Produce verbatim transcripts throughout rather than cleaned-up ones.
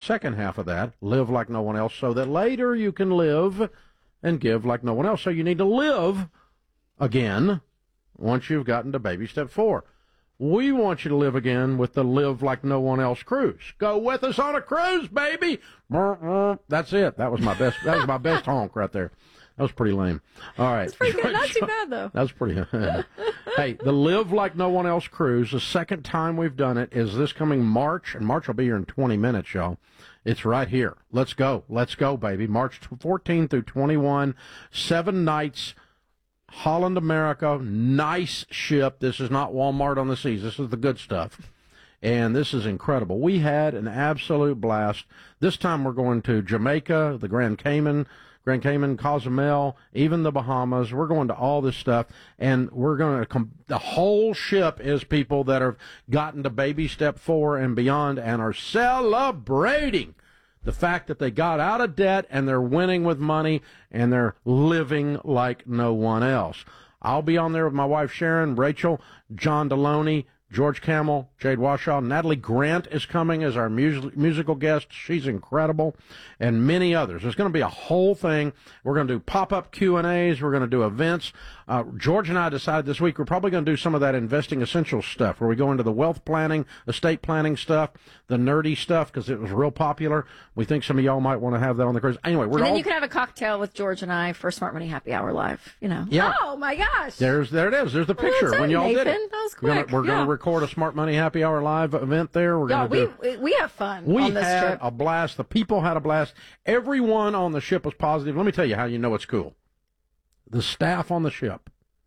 second half of that, live like no one else, so that later you can live and give like no one else. So you need to live again once you've gotten to baby step four. We want you to live again with the Live Like No One Else cruise. Go with us on a cruise, baby. That's it. That was my best. That was my best honk right there. That was pretty lame. All right. That's pretty good. Not too bad, though. That was pretty. Hey, the Live Like No One Else cruise, the second time we've done it is this coming March, and March will be here in twenty minutes, y'all. It's right here. Let's go. Let's go, baby. March fourteenth through twenty-first, seven nights. Holland America, nice ship. This is not Walmart on the Seas. This is the good stuff. And this is incredible. We had an absolute blast. This time we're going to Jamaica, the Grand Cayman, Grand Cayman, Cozumel, even the Bahamas. We're going to all this stuff. And we're going to, com- the whole ship is people that have gotten to baby step four and beyond and are celebrating the fact that they got out of debt and they're winning with money and they're living like no one else. I'll be on there with my wife Sharon, Rachel, John Deloney, George Camel, Jade Washaw. Natalie Grant is coming as our mus- musical guest. She's incredible. And many others. There's going to be a whole thing. We're going to do pop-up Q and A's. We're going to do events. Uh, George and I decided this week we're probably going to do some of that investing essentials stuff where we go into the wealth planning, estate planning stuff, the nerdy stuff because it was real popular. We think some of y'all might want to have that on the cruise. Anyway, we're And then all... you can have a cocktail with George and I for Smart Money Happy Hour Live, you know. Yeah. Oh, my gosh. There's, there it is. There's the picture Well, when y'all Nathan. did it. That was We're quick. going yeah. to record a Smart Money Happy Hour Live event there. We're Yeah, going to we, do... we have fun We on this had trip. a blast. The people had a blast. Everyone on the ship was positive. Let me tell you how you know it's cool. The staff on the ship,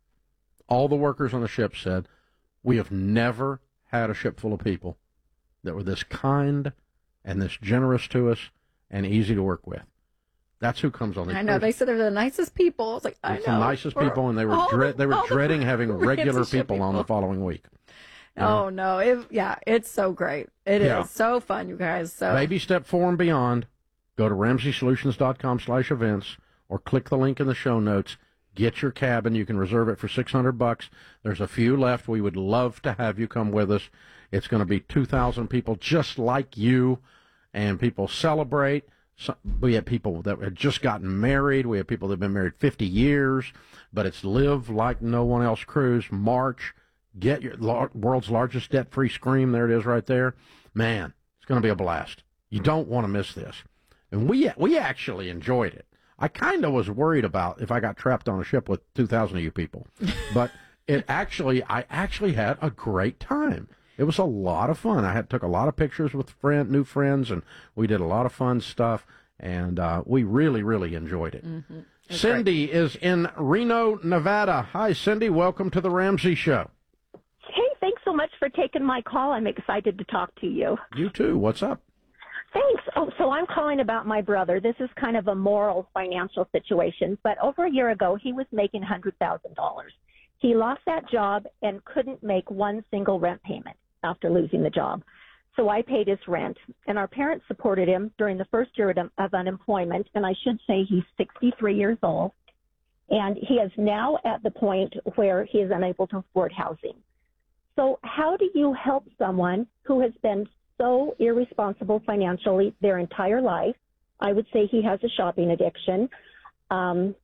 all the workers on the ship said, we have never had a ship full of people that were this kind and this generous to us and easy to work with. That's who comes on the I know. cruise. They said they're the nicest people. I was like, I It's know. the nicest We're people, and they were all dread, the- they were all the dreading having regular Ramsey ship people on the following week. Oh, no. It, yeah, it's so great. It Yeah. is so fun, you guys. So Baby step four and beyond. Go to ramsey solutions dot com slash events or click the link in the show notes. Get your cabin. You can reserve it for six hundred bucks. There's a few left. We would love to have you come with us. It's going to be two thousand people just like you, and people celebrate. So, we have people that have just gotten married. We have people that have been married fifty years, but it's Live Like No One Else cruise, March. Get your lar- world's largest debt-free scream. There it is right there. Man, it's going to be a blast. You don't want to miss this. And we we actually enjoyed it. I kind of was worried about if I got trapped on a ship with two thousand of you people. But it actually, I actually had a great time. It was a lot of fun. I had took a lot of pictures with friend, new friends, and we did a lot of fun stuff. And uh, we really, really enjoyed it. Mm-hmm. Cindy great. is in Reno, Nevada. Hi, Cindy. Welcome to the Ramsey Show. Hey, thanks so much for taking my call. I'm excited to talk to you. You too. What's up? Thanks. Oh, so I'm calling about my brother. This is kind of a moral financial situation, but over a year ago, he was making one hundred thousand dollars. He lost that job and couldn't make one single rent payment after losing the job. So I paid his rent, and our parents supported him during the first year of unemployment, and I should say he's sixty-three years old, and he is now at the point where he is unable to afford housing. So how do you help someone who has been so irresponsible financially their entire life? I would say he has a shopping addiction. Um,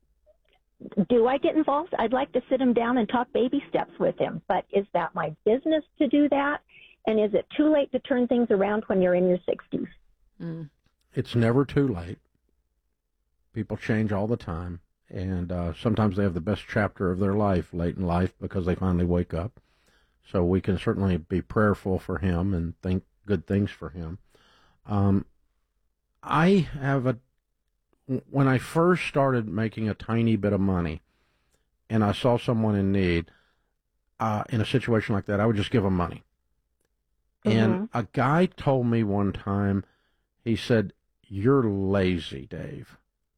do I get involved? I'd like to sit him down and talk baby steps with him, but is that my business to do that? And is it too late to turn things around when you're in your sixties? Mm. It's never too late. People change all the time, and uh, sometimes they have the best chapter of their life late in life because they finally wake up. So we can certainly be prayerful for him and think good things for him. Um, I have a, when I first started making a tiny bit of money and I saw someone in need, uh, in a situation like that, I would just give them money. Mm-hmm. And a guy told me one time, he said, "You're lazy, Dave.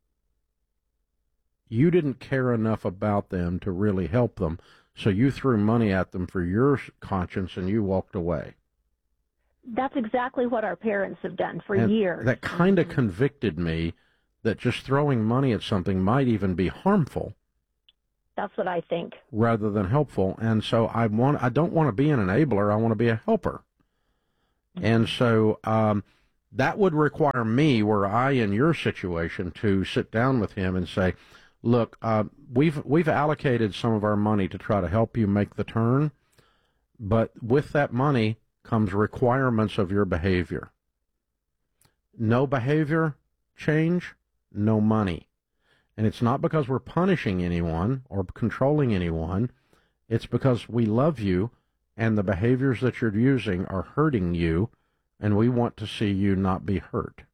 You didn't care enough about them to really help them, so you threw money at them for your conscience and you walked away." That's exactly what our parents have done for And years. that kind of convicted me that just throwing money at something might even be harmful That's what I think. rather than helpful. And so I want, I don't want to be an enabler. I want to be a helper. And so um, That would require me, were I in your situation, to sit down with him and say, look, uh, we've we've allocated some of our money to try to help you make the turn, but with that money comes requirements of your behavior. No behavior change, no money. And it's not because we're punishing anyone or controlling anyone. It's because we love you and the behaviors that you're using are hurting you, and we want to see you not be hurt.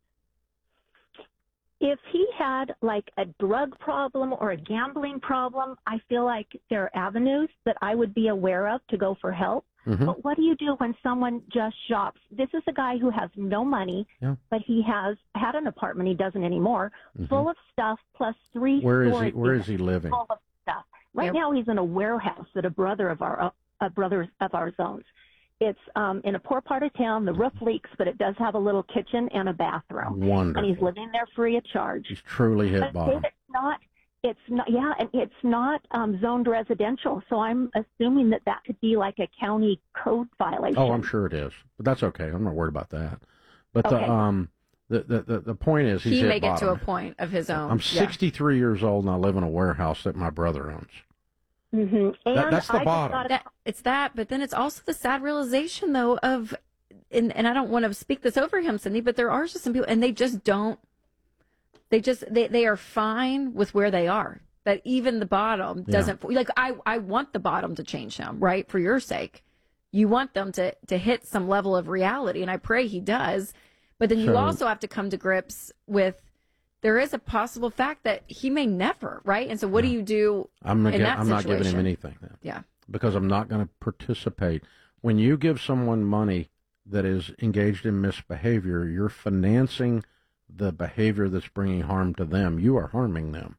If he had like a drug problem or a gambling problem, I feel like there are avenues that I would be aware of to go for help. Mm-hmm. But what do you do when someone just shops? This is a guy who has no money, yeah. but he has had an apartment, he doesn't anymore, mm-hmm. full of stuff, plus three Where is he? Where is he living? Full of stuff. Right yep. now he's in a warehouse that a brother of our a brother of ours owns. It's um, in a poor part of town. The roof leaks, but it does have a little kitchen and a bathroom. Wonderful. And he's living there free of charge. He's truly hit but bottom. It's not. It's not. Yeah, and it's not um, zoned residential. So I'm assuming that that could be like a county code violation. Oh, I'm sure it is, but that's okay. I'm not worried about that. But okay. the um the, the the the point is he's he hit may bottom. get to a point of his own. I'm sixty-three yeah. years old and I live in a warehouse that my brother owns. Mm-hmm. That, that's the I bottom. That, it's that, but then it's also the sad realization, though, of, and, and I don't want to speak this over him, Cindy, but there are just some people, and they just don't, they just, they, they are fine with where they are. That even the bottom doesn't, yeah. like, I, I want the bottom to change him, right, for your sake. You want them to, to hit some level of reality, and I pray he does. But then you so, also have to come to grips with, there is a possible fact that he may never, right? And so what yeah. do you do I'm, in get, that I'm situation? not giving him anything then. Yeah. Because I'm not going to participate. When you give someone money that is engaged in misbehavior, you're financing the behavior that's bringing harm to them. You are harming them.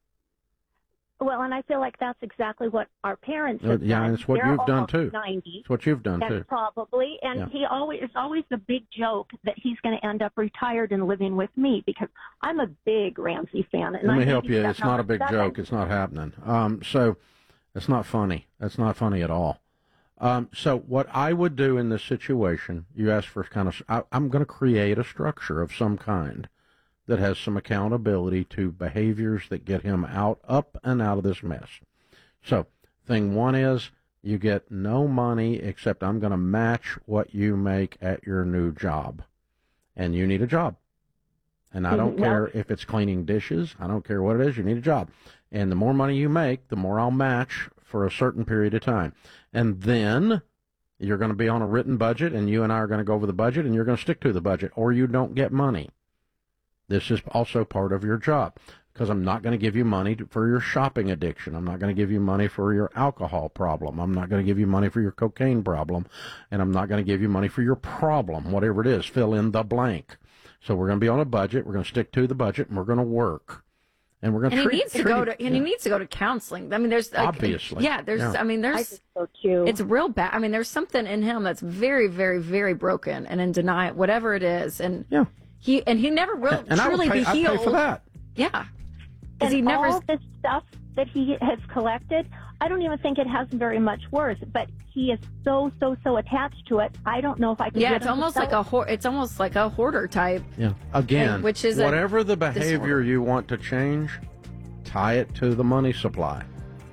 Well, and I feel like that's exactly what our parents have uh, yeah, done. and it's what They're you've done too. ninety, it's what you've done and too. Probably, and yeah. he always it's always the big joke that he's going to end up retired and living with me because I'm a big Ramsey fan. And Let me I help you. It's not a big seven. joke. It's not happening. Um, so it's not funny. That's not funny at all. Um, so what I would do in this situation, you asked for kind of, I, I'm going to create a structure of some kind that has some accountability to behaviors that get him out, up and out of this mess. So thing one is you get no money except I'm going to match what you make at your new job. And you need a job. And I don't well, care if it's cleaning dishes. I don't care what it is. You need a job. And the more money you make, the more I'll match for a certain period of time. And then you're going to be on a written budget, and you and I are going to go over the budget, and you're going to stick to the budget, or you don't get money. This is also part of your job, because I'm not going to give you money to, for your shopping addiction. I'm not going to give you money for your alcohol problem. I'm not going to give you money for your cocaine problem, and I'm not going to give you money for your problem, whatever it is. Fill in the blank. So we're going to be on a budget. We're going to stick to the budget, and we're going to work. And we're going and to treat, he needs to treat, go to yeah. and he needs to go to counseling. I mean, there's like, obviously, yeah. There's, yeah. I mean, there's. I think so too. It's real bad. I mean, there's something in him that's very, very, very broken and in denial, whatever it is. And yeah, he and he never will and truly I would pay, be healed. I'd pay for that. Yeah, and he never. All this stuff that he has collected, I don't even think it has very much worth. But he is so, so, so attached to it. I don't know if I can. Yeah, get it's him almost to like sell a hor- it's almost like a hoarder type. Yeah. Again, thing, which is whatever the behavior disorder. you want to change, tie it to the money supply.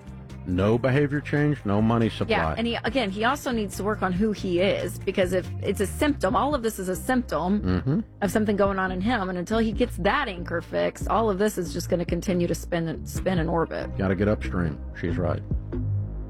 No behavior change, no money supply. Yeah, and he again, he also needs to work on who he is, because if it's a symptom, all of this is a symptom mm-hmm. of something going on in him, and until he gets that anchor fixed, all of this is just going to continue to spin and spin in orbit. Got to get upstream. She's right.